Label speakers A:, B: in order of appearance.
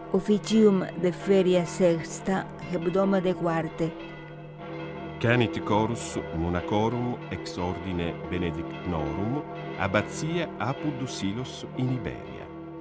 A: officium de feria sexta hebdoma de quarte.
B: Canit chorus monacorum ex ordine benedictinorum abbazia Apud Dusilos in Iberia.